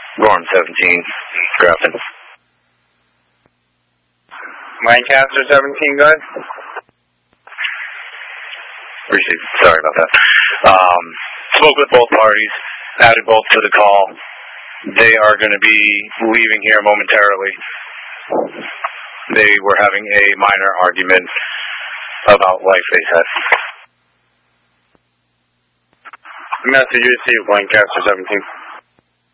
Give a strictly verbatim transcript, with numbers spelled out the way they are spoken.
Gorham seventeen, Grafton. Lancaster seventeen, go ahead. Received. Sorry about that. Um, spoke with both parties, added both to the call. They are going to be leaving here momentarily. They were having a minor argument about life, they said. Message received, Lancaster seventeen.